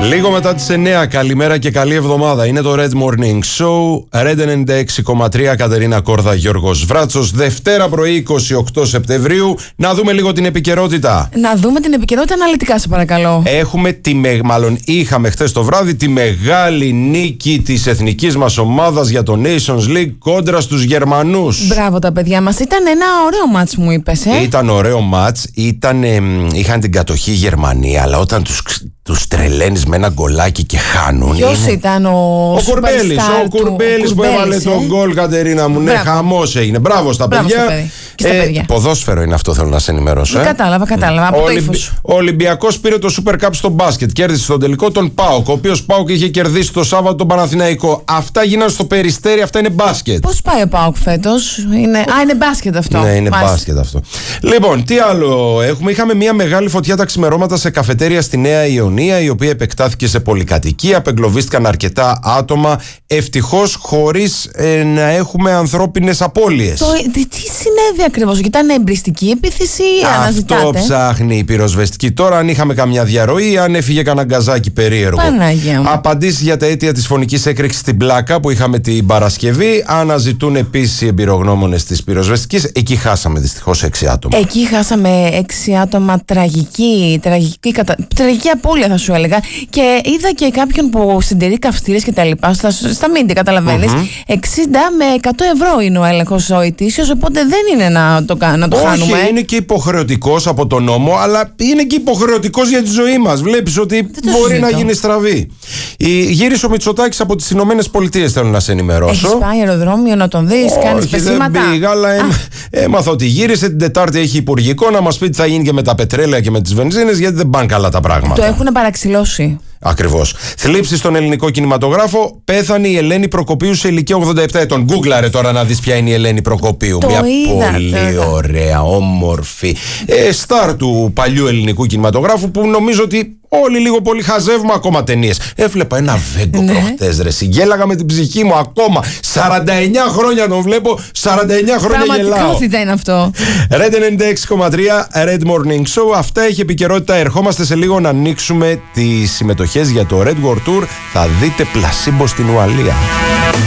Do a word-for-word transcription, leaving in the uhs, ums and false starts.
Λίγο μετά τις εννιά, καλημέρα και καλή εβδομάδα. Είναι το Red Morning Show, Red ενενήντα έξι κόμμα τρία, Κατερίνα Κόρδα, Γιώργος Βράτσος. Δευτέρα πρωί, είκοσι οκτώ Σεπτεμβρίου. Να δούμε λίγο την επικαιρότητα. Να δούμε την επικαιρότητα αναλυτικά, σε παρακαλώ. Έχουμε τη με... μάλλον είχαμε χθες το βράδυ τη μεγάλη νίκη της εθνικής μας ομάδας για το Nations League κόντρα στους Γερμανούς. Μπράβο τα παιδιά μας. Ήταν ένα ωραίο μάτς, μου είπες, ε? Ήταν ωραίο μάτς. Ήταν, ε, είχαν την κατοχή η Γερμανία, αλλά όταν τους... τους τρελαίνεις με ένα γκολάκι και χάνουν. Ποιος είναι... ήταν ο Ο Κουρμπέλης, ο Κουρμπέλης που έβαλε ε? τον γκολ, Κατερίνα μου. Ναι, χαμός έγινε. Μπράβο στα Μπράβο παιδιά. Στα και στα ε, παιδιά. Ποδόσφαιρο είναι αυτό, θέλω να σε ενημερώσω. Ε? Κατάλαβα, κατάλαβα. Από ο, το Ολυμπι... ο Ολυμπιακός πήρε το Super Cup στο μπάσκετ. Κέρδισε στον τελικό τον ΠΑΟΚ, ο οποίος ΠΑΟΚ είχε κερδίσει το Σάββατο τον Παναθηναϊκό. Αυτά γίνανε στο Περιστέρι, αυτά είναι μπάσκετ. Πώς πάει ο ΠΑΟΚ φέτος? Είναι... Α, είναι μπάσκετ αυτό. Ναι, είναι Μάλιστα. μπάσκετ αυτό. Λοιπόν, τι άλλο έχουμε? Είχαμε μια μεγάλη φωτιά τα ξημερώματα σε καφετέρια στη Νέα Ιωνία, η οποία επεκτάθηκε σε πολυκατοικία. Απεγκλωβίστηκαν αρκετά άτομα. Ευτυχώς χωρίς ε, να έχουμε ανθρώπινες απώλειες. Το, τι, τι συνέβη ακριβώς? Ήταν εμπριστική επίθεση ή αναζητάτε? Αυτό ψάχνει η πυροσβεστική τώρα. Αν είχαμε καμιά διαρροή, αν έφυγε κανένα γκαζάκι περίεργο. Παναγία μου. Απαντήσεις για τα αίτια της φωνικής έκρηξης στην Πλάκα που είχαμε την Παρασκευή. Αναζητούν επίσης οι εμπειρογνώμονες της πυροσβεστικής. Εκεί χάσαμε δυστυχώς έξι άτομα. Εκεί χάσαμε έξι άτομα. Τραγική, τραγική, κατα... τραγική απώλεια, θα σου έλεγα. Και είδα και κάποιον που συντηρεί καυστήρες και τα λοιπά. Στα, στα μίντια, καταλαβαίνεις. Mm-hmm. εξήντα με εκατό ευρώ είναι ο έλεγχος ο ετήσιος, οπότε δεν είναι να το, να το Όχι, χάνουμε. Όχι, είναι και υποχρεωτικός από τον νόμο, αλλά είναι και υποχρεωτικός για τη ζωή μας. Βλέπεις ότι μπορεί να γίνει στραβή. Η, γύρισε ο Μητσοτάκης από τις Ηνωμένες Πολιτείες, θέλω να σε ενημερώσω. Έχεις πάει αεροδρόμιο να τον δεις, κάνεις πεσήματα? Δεν πήγα, αλλά έμ, έμαθα ότι γύρισε. Την Τετάρτη έχει υπουργικό να μας πει τι θα γίνει και με τα πετρέλαια και με τις βενζίνες, γιατί δεν πάνε καλά τα πράγματα. Το έχουν παραξηλώσει. Ακριβώς. Θλίψη στον ελληνικό κινηματογράφο. Πέθανε η Ελένη Προκοπίου σε ηλικία ογδόντα επτά ετών. Γκούγκλαρε τώρα να δεις ποια είναι η Ελένη Προκοπίου. Το Μια είδα, πολύ τώρα. ωραία, όμορφη ε, στάρ του παλιού ελληνικού κινηματογράφου, που νομίζω ότι όλοι λίγο πολύ χαζεύουμε ακόμα ταινίες. Έβλεπα ένα βέγκο ναι. προχτές, ρε. Συγκέλαγα με την ψυχή μου ακόμα. σαράντα εννιά χρόνια τον βλέπω, σαράντα εννιά χρόνια γελάω. Πραγματικότητα είναι αυτό. Red ενενήντα έξι κόμμα τρία, Red Morning Show. Αυτά έχει επικαιρότητα. Ερχόμαστε σε λίγο να ανοίξουμε τις συμμετοχές για το Red World Tour. Θα δείτε πλασίμπο στην Ουαλία.